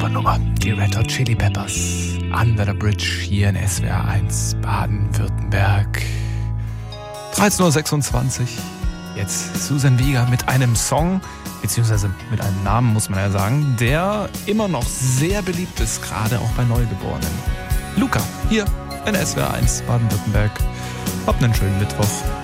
super Nummer. Die Red Hot Chili Peppers. Under the Bridge hier in SWR 1 Baden-Württemberg. 13.26 Uhr. Jetzt Susan Vega mit einem Song, beziehungsweise mit einem Namen, muss man ja sagen, der immer noch sehr beliebt ist, gerade auch bei Neugeborenen. Luca, hier in SWR 1 Baden-Württemberg. Habt einen schönen Mittwoch.